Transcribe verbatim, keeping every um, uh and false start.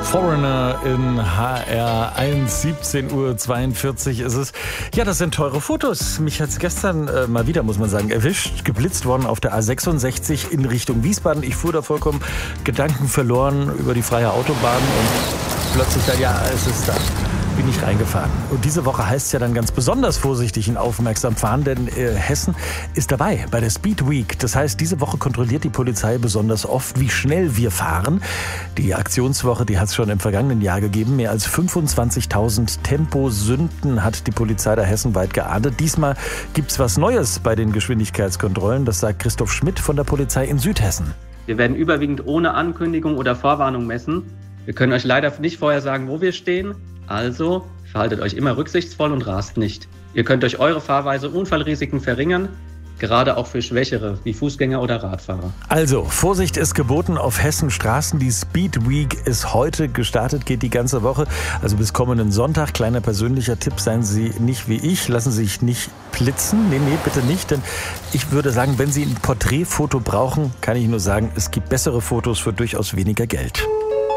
Foreigner in H R eins, siebzehn Uhr zweiundvierzig ist es. Ja, das sind teure Fotos. Mich hat es gestern äh, mal wieder, muss man sagen, erwischt. Geblitzt worden auf der A sechsundsechzig in Richtung Wiesbaden. Ich fuhr da vollkommen Gedanken verloren über die freie Autobahn und plötzlich da, ja, es ist da. Bin ich reingefahren. Und diese Woche heißt es ja dann ganz besonders vorsichtig und aufmerksam fahren, denn äh, Hessen ist dabei bei der Speed Week. Das heißt, diese Woche kontrolliert die Polizei besonders oft, wie schnell wir fahren. Die Aktionswoche, die hat es schon im vergangenen Jahr gegeben. Mehr als fünfundzwanzigtausend Temposünden hat die Polizei da hessenweit geahndet. Diesmal gibt's was Neues bei den Geschwindigkeitskontrollen. Das sagt Christoph Schmidt von der Polizei in Südhessen. Wir werden überwiegend ohne Ankündigung oder Vorwarnung messen. Wir können euch leider nicht vorher sagen, wo wir stehen. Also verhaltet euch immer rücksichtsvoll und rast nicht. Ihr könnt durch eure Fahrweise Unfallrisiken verringern, gerade auch für Schwächere wie Fußgänger oder Radfahrer. Also, Vorsicht ist geboten auf Hessens Straßen. Die Speed Week ist heute gestartet, geht die ganze Woche, also bis kommenden Sonntag. Kleiner persönlicher Tipp, seien Sie nicht wie ich, lassen Sie sich nicht blitzen. Nee, nee, bitte nicht, denn ich würde sagen, wenn Sie ein Porträtfoto brauchen, kann ich nur sagen, es gibt bessere Fotos für durchaus weniger Geld.